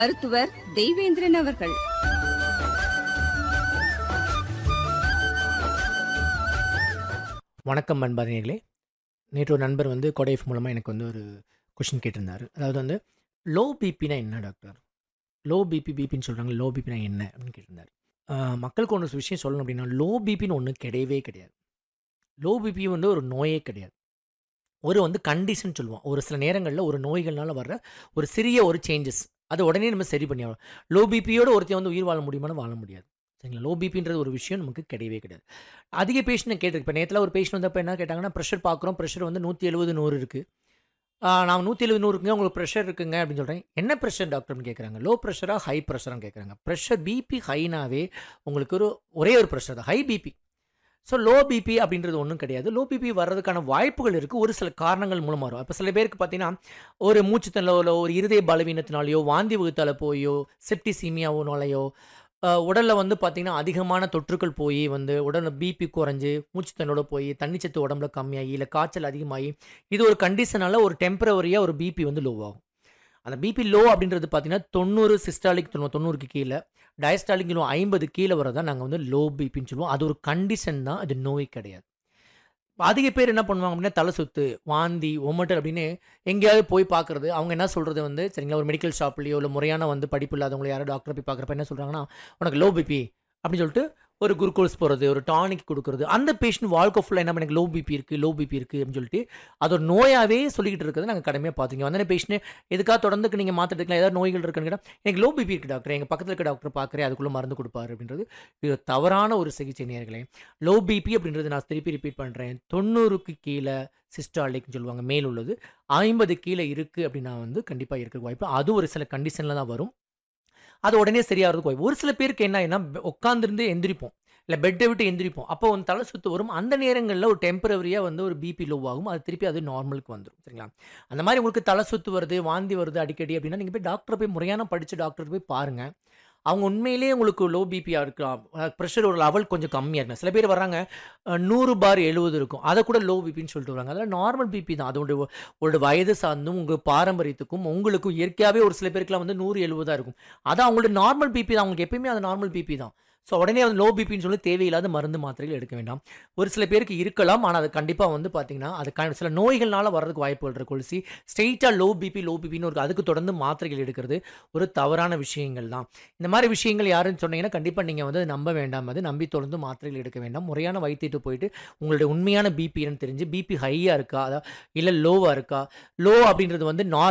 மருத்துவர் தெய்வேந்திரன் அவர்கள். வணக்கம் அன்பார்ந்தவர்களே. நேற்று ஒரு நண்பர் கொடைஃப் மூலமாக எனக்கு ஒரு கொஷின் கேட்டிருந்தார். அதாவது லோ பிபினா என்ன டாக்டர், லோ பிபின்னு சொல்கிறாங்க, லோ பிபினா என்ன அப்படின்னு கேட்டிருந்தார். மக்களுக்கு ஒன்று விஷயம் சொல்லணும் அப்படின்னா, லோ பிபின்னு ஒன்று கிடையவே கிடையாது. லோ பிபி ஒரு நோயே கிடையாது. ஒரு கண்டிஷன் சொல்லுவோம். ஒரு சில நேரங்களில் ஒரு நோய்கள்னால வர்ற ஒரு சிறிய ஒரு சேஞ்சஸ், அதை உடனே நம்ம சரி பண்ணி ஆகணும். லோ பிபியோடு ஒருத்தர் உயிர் வாழ முடியுமான்னு வாழ முடியாது. சரிங்களா? லோ பிபின்றது ஒரு விஷயம் நமக்கு கிடையவே கிடையாது. அதிக பேஷண்ட் கேட்டிருக்கு. இப்போ நேரத்தில் ஒரு பேஷண்ட் வந்தப்போ என்ன கேட்டாங்கன்னா, ப்ரெஷர் பார்க்குறோம், ப்ரெஷர் 170/100 இருக்குது. நான் 170/100 இருக்குங்க, உங்களுக்கு ப்ரெஷர் இருக்குங்க அப்படின்னு சொல்கிறேன். என்ன ப்ரெஷர் டாக்டர்னு கேட்குறாங்க. லோ ப்ரெஷரா ஹை ப்ரெஷரான்னு கேட்குறாங்க. ப்ரெஷர் பிபி ஹைனாவே உங்களுக்கு ஒரே ஒரு ப்ரெஷர் தான், high BP. So low BP அப்படின்றது ஒன்றும் கிடையாது. லோ பிபி வர்றதுக்கான வாய்ப்புகள் இருக்குது, ஒரு சில காரணங்கள் மூலமாக வரும். இப்போ சில பேருக்கு பார்த்தீங்கன்னா, ஒரு மூச்சுத்திணறலோ, ஒரு இருதய பலவீனத்தினாலேயோ, வாந்தி வகுத்தால போயோ, செப்டிசீமியாவோனாலேயோ, உடலில் பார்த்தீங்கன்னா அதிகமான தொற்றுக்கள் போய் உடலில் பிபி குறைஞ்சி, மூச்சுத்திணறலோட போய், தண்ணிச்சத்து உடம்புல கம்மியாகி, இல்லை காய்ச்சல் அதிகமாகி, இது ஒரு கண்டிஷனால் ஒரு டெம்பரவரியாக ஒரு பிபி லோ ஆகும். அந்த பிபி லோ அப்படின்றது பார்த்தீங்கன்னா 90 சிஸ்டாலிக் 90க்கு கீழே, டயஸ்டாலிக் 50 கீழே வரதான் நாங்கள் லோ பிபின்னு சொல்லுவோம். அது ஒரு கண்டிஷன் தான், அது நோய் கிடையாது. அதிக பேர் என்ன பண்ணுவாங்க அப்படின்னா, தலை சுத்து, வாந்தி, ஒமட்டல் அப்படின்னு எங்கேயாவது போய் பார்க்குறது. அவங்க என்ன சொல்கிறது சரிங்களா, ஒரு மெடிக்கல் ஷாப்லேயோ இல்லை முறையான படிப்பு இல்லாதவங்களோ யாரோ டாக்டரை போய் பார்க்குறப்ப என்ன சொல்கிறாங்கன்னா, உனக்கு லோ பிபி அப்படின்னு சொல்லிட்டு ஒரு குளுக்கோஸ் போகிறது, ஒரு டானிக் கொடுக்குறது. அந்த பேஷண்ட் வாழ்க்கை ஃபுல்லாக என்ன எனக்கு லோ பிபி இருக்குது அப்படின்னு சொல்லிட்டு அது ஒரு நோயாகவே சொல்லிக்கிட்டு இருக்கிறது நாங்கள் கடமையாக பார்த்துங்க. அந்த பேஷண்ட் எதுக்காக தொடர்ந்துக்கு நீங்கள் மாற்றிட்டு இருக்கலாம், ஏதாவது நோய்கள் இருக்குன்னு கேட்டால், எனக்கு லோ பிபி இருக்குது டாக்டர், எங்கள் பக்கத்தில் இருக்க டாக்டர் பார்க்குறேன், அதுக்குள்ளே மருந்து கொடுப்பாரு அப்படின்றது இது தவறான ஒரு சிகிச்சை நேயர்களே. லோ பிபி அப்படின்றது நான் திருப்பி ரிப்பீட் பண்ணுறேன், 90க்கு கீழே சிஸ்டாலிக்னு சொல்லுவாங்க, மேல் உள்ளது. 50 கீழே இருக்குது அப்படின்னா கண்டிப்பாக இருக்க வாய்ப்பு. அது ஒரு சில கண்டிஷனில் தான் வரும். அது உடனே சரியாகிறதுக்கு வாய்ப்பு. ஒரு சில பேருக்கு என்ன உட்காந்துருந்து எந்திரிப்போம், இல்லை பெட்டை விட்டு எந்திரிப்போம், அப்போ தலை சுத்து வரும். அந்த நேரங்களில் ஒரு டெம்பரவரியாக ஒரு பிபி லோ ஆகும். அது திருப்பி அது நார்மலுக்கு வந்துடும். சரிங்களா? அந்த மாதிரி உங்களுக்கு தலை சுத்து வருது, வாந்தி வருது அடிக்கடி அப்படின்னா, நீங்கள் போய் டாக்டரை போய் முறையான படித்த டாக்டர் போய் பாருங்கள். அவங்க உண்மையிலேயே உங்களுக்கு லோ பிபியாக இருக்கலாம், ப்ரெஷர் ஒரு லெவல் கொஞ்சம் கம்மியாக இருக்கும். சில பேர் வர்றாங்க 100/70 இருக்கும், அதை கூட லோ பிபின்னு சொல்லிட்டு வராங்க. அதெல்லாம் நார்மல் பிபி தான். அதோட வயது சார்ந்தும் உங்கள் பாரம்பரியத்துக்கும் உங்களுக்கும் இயற்கையாகவே ஒரு சில பேருக்குலாம் 100/70 தான் இருக்கும். அதான் அவங்களோட நார்மல் பிபி தான். அவங்களுக்கு எப்பயுமே அது நார்மல் பிபி தான். ஸோ உடனே லோ பிபின்னு சொல்லி தேவையில்லாத மருந்து மாத்திரைகள் எடுக்க வேண்டாம். ஒரு சில பேருக்கு இருக்கலாம், ஆனால் அது கண்டிப்பாக பார்த்தீங்கன்னா அது சில நோய்கள்னால வர்றதுக்கு வாய்ப்புகள் இருக்கு. கொலுசி ஸ்ட்ரெயிட்டாக லோ பிபின்னு ஒரு அதுக்கு தொடர்ந்து மாத்திரைகள் எடுக்கிறது ஒரு தவறான விஷயங்கள் தான். இந்த மாதிரி விஷயங்கள் யாருன்னு சொன்னீங்கன்னா கண்டிப்பாக நீங்கள் நம்ப வேண்டாம். அது நம்பி தொடர்ந்து மாத்திரைகள் எடுக்க வேண்டாம். முறையான வைத்தியத்தை போயிட்டு உங்களுடைய உண்மையான பிபி என்னன்னு தெரிஞ்சு, பிபி ஹையாக இருக்கா இல்லை லோவாக இருக்கா, லோ அப்படின்றது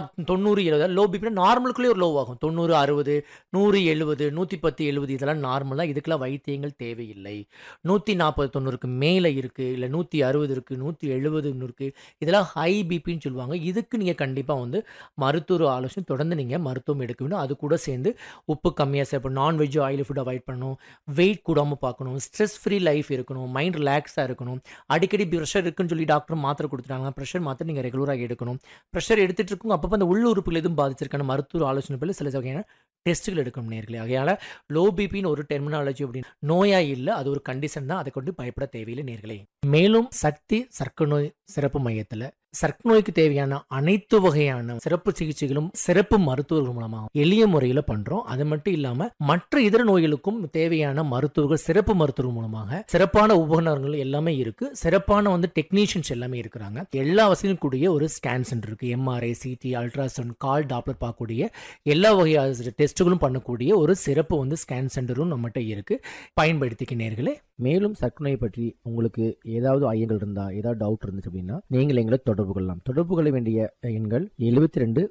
90/70, லோ பிபினா நார்மலுக்குள்ளே ஒரு லோ ஆகும். 90/60, 100/70, 110/70 இதெல்லாம் நார்மல் தான். இதுக்கெல்லாம் வைத்தியங்கள் தேவையில்லை. 140/90க்கு மேலே இருக்குது, இல்லை 160 இருக்குது, 170 இருக்குது, இதெல்லாம் ஹை பிபின்னு சொல்லுவாங்க. இதுக்கு நீங்கள் கண்டிப்பாக மருத்துவ ஆலோசனை தொடர்ந்து நீங்கள் மருத்துவம் எடுக்க வேண்டும். அது கூட சேர்ந்து உப்பு கம்மியாக சாப்பிடணும், நான்வெஜ் ஆயில் ஃபுட் அவாய்ட் பண்ணணும், வெயிட் கூடாமல் பார்க்கணும், ஸ்ட்ரெஸ் ஃப்ரீ லைஃப் இருக்கணும், மைண்ட் ரிலாக்ஸாக இருக்கணும். அடிக்கடி ப்ரெஷர் இருக்குன்னு சொல்லி டாக்டர் மாத்திரை கொடுத்துட்டாங்க, ப்ரெஷர் மாத்திரை நீங்கள் ரெகுலராக எடுக்கணும். ப்ரெஷர் எடுத்துகிட்டு இருக்கும் அப்பப்போ அந்த உள்ளுறுப்புகள் எதுவும் பாதிச்சிருக்கான மருத்துவ ஆலோசனை பேரில் சில வகையான டெஸ்ட்டுகள் எடுக்கணும் நேர்களே. ஆகையால் லோ பிபின்னு ஒரு டெர்மினாலஜி அப்படின்னு நோயா இல்லை, அது ஒரு கண்டிஷன் தான். அதை கொண்டு பயப்பட தேவையில்லை நேர்களே. மேலும் சக்தி சர்க்கரை நோய் சிறப்பு மையத்தில் சர்க்கரை நோய்க்கு தேவையான அனைத்து வகையான சிறப்பு சிகிச்சைகளும் சிறப்பு மருத்துவர்கள் மூலமாக எளிய முறையில் பண்றோம். அது மட்டும் இல்லாம மற்ற இதர நோய்களுக்கும் தேவையான மருத்துவர்கள் சிறப்பு மருத்துவர்கள் மூலமாக சிறப்பான உபகரணங்கள் எல்லாமே இருக்கு. சிறப்பான டெக்னீஷியன்ஸ் எல்லாமே இருக்கிறாங்க. எல்லா வசதியும் கூடிய ஒரு ஸ்கேன் சென்டர் இருக்கு. எம்ஆர்ஐ, சிடி, அல்ட்ராசவுண்ட், கால் டாப்லர் பார்க்கக்கூடிய எல்லா வகையான டெஸ்ட்டுகளும் பண்ணக்கூடிய ஒரு சிறப்பு ஸ்கேன் சென்டரும் நம்மகிட்ட இருக்கு. பயன்படுத்திக்க நேர்களே. மேலும் சர்க்கரை நோய் பற்றி உங்களுக்கு ஏதாவது ஐயங்கள் இருந்தா, ஏதாவது டவுட் இருந்துச்சு அப்படின்னா நீங்கள் எங்களை தொடர்பு கொள்ளலாம். தொடர்பு கொள்ள வேண்டிய எண்கள் 72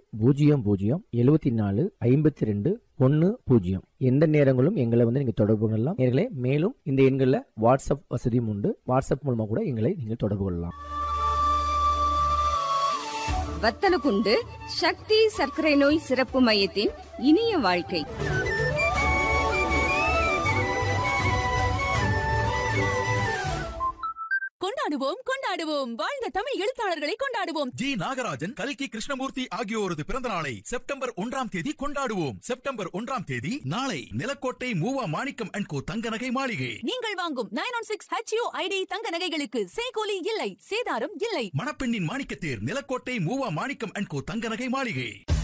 00 74 52 10. எந்த நேரங்களும் எங்களை நீங்க தொடர்பு கொள்ளலாம் நேர்களே. மேலும் இந்த எண்களில் வாட்ஸ்அப் வசதியும் உண்டு. வாட்ஸ்அப் மூலமா கூட எங்களை நீங்கள் தொடர்பு கொள்ளலாம். வத்தலகுண்டு சக்தி சர்க்கரை நோய் சிறப்பு மையத்தின் இனிய வாழ்க்கை. கொண்டாடுவோம் வாழ்ந்த தமிழ் எழுத்தாளர்களை கொண்டாடுவோம். ஜி நாகராஜன், கல்கி கிருஷ்ணமூர்த்தி ஆகியோரது பிறந்த நாளை செப்டம்பர் 1ஆம் தேதி கொண்டாடுவோம். செப்டம்பர் 1ஆம் தேதி நாளை நிலக்கோட்டை மூவா மாணிக்கம் அண்ட் கோ தங்க நகை மாளிகை. நீங்கள் வாங்கும் 916 HUID தங்க நகைகளுக்கு சேகோலி இல்லை, சேதாரம் இல்லை. மணப்பெண்ணின் மாணிக்கத்தேர் நிலக்கோட்டை மூவா மாணிக்கம் அண்ட் கோ தங்க நகை மாளிகை.